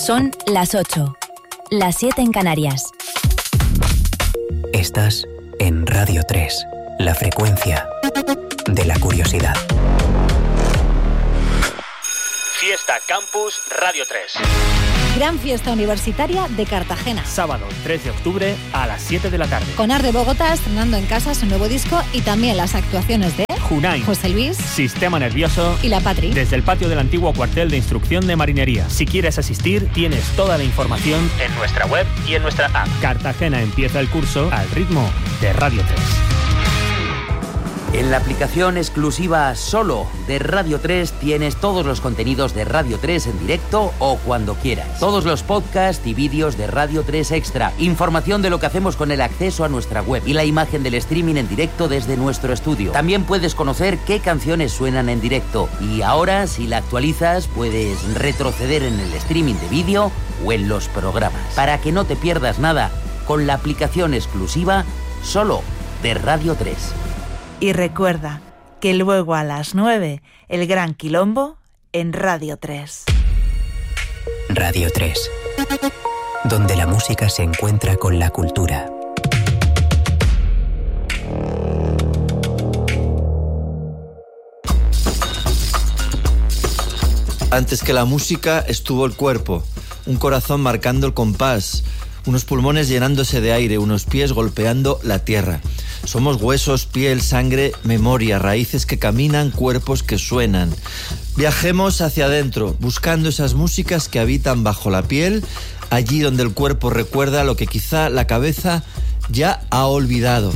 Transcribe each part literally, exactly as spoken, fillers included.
Son las ocho, las siete en Canarias. Estás en Radio tres, la frecuencia de la curiosidad. Fiesta Campus Radio tres. Gran fiesta universitaria de Cartagena. Sábado tres de octubre a las siete de la tarde. Conar de Bogotá estrenando en casa su nuevo disco y también las actuaciones de Junai, José Luis, Sistema Nervioso y La Patri. Desde el patio del antiguo cuartel de instrucción de marinería. Si quieres asistir, tienes toda la información en nuestra web y en nuestra app. Cartagena empieza el curso al ritmo de Radio tres. En la aplicación exclusiva solo de Radio tres tienes todos los contenidos de Radio tres en directo o cuando quieras. Todos los podcasts y vídeos de Radio tres Extra. Información de lo que hacemos con el acceso a nuestra web y la imagen del streaming en directo desde nuestro estudio. También puedes conocer qué canciones suenan en directo. Y ahora, si la actualizas, puedes retroceder en el streaming de vídeo o en los programas. Para que no te pierdas nada con la aplicación exclusiva solo de Radio tres. Y recuerda que luego a las nueve, el Gran Quilombo en Radio tres. Radio tres, donde la música se encuentra con la cultura. Antes que la música estuvo el cuerpo, un corazón marcando el compás, unos pulmones llenándose de aire, unos pies golpeando la tierra. Somos huesos, piel, sangre, memoria, raíces que caminan, cuerpos que suenan. Viajemos hacia adentro, buscando esas músicas que habitan bajo la piel, allí donde el cuerpo recuerda lo que quizá la cabeza ya ha olvidado.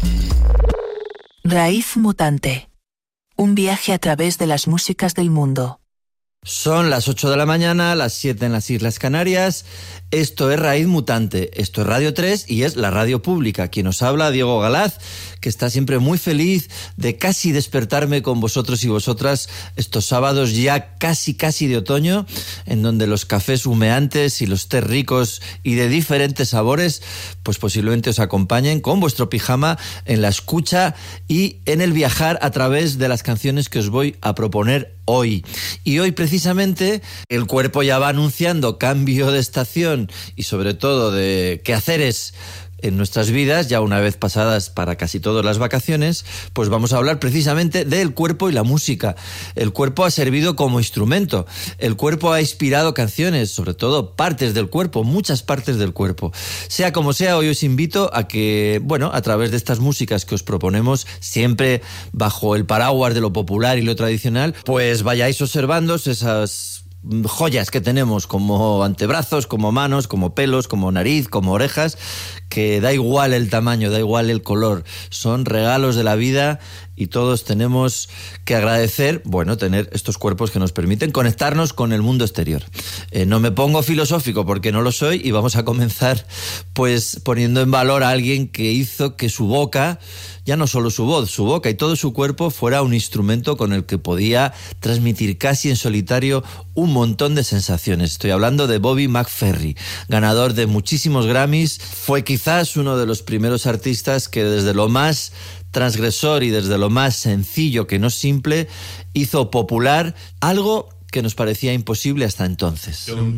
Raíz mutante. Un viaje a través de las músicas del mundo. Son las ocho de la mañana, las siete en las Islas Canarias. Esto es Raíz Mutante, esto es Radio tres y es la radio pública. Quien os habla, Diego Galaz, que está siempre muy feliz de casi despertarme con vosotros y vosotras estos sábados ya casi casi de otoño, en donde los cafés humeantes y los tés ricos y de diferentes sabores pues posiblemente os acompañen con vuestro pijama en la escucha y en el viajar a través de las canciones que os voy a proponer hoy. Y hoy precisamente el cuerpo ya va anunciando cambio de estación y sobre todo de quehaceres en nuestras vidas, ya una vez pasadas para casi todas las vacaciones, pues vamos a hablar precisamente del cuerpo y la música. El cuerpo ha servido como instrumento, el cuerpo ha inspirado canciones, sobre todo partes del cuerpo, muchas partes del cuerpo. Sea como sea, hoy os invito a que, bueno, a través de estas músicas que os proponemos, siempre bajo el paraguas de lo popular y lo tradicional, pues vayáis observando esas joyas que tenemos como antebrazos, como manos, como pelos, como nariz, como orejas, que da igual el tamaño, da igual el color, son regalos de la vida y todos tenemos que agradecer, bueno, tener estos cuerpos que nos permiten conectarnos con el mundo exterior. Eh, no me pongo filosófico porque no lo soy y vamos a comenzar pues poniendo en valor a alguien que hizo que su boca, ya no solo su voz, su boca y todo su cuerpo fuera un instrumento con el que podía transmitir casi en solitario un montón de sensaciones. Estoy hablando de Bobby McFerrin, ganador de muchísimos Grammys, fue quizás uno de los primeros artistas que desde lo más transgresor y desde lo más sencillo que no simple hizo popular algo que nos parecía imposible hasta entonces. Dum,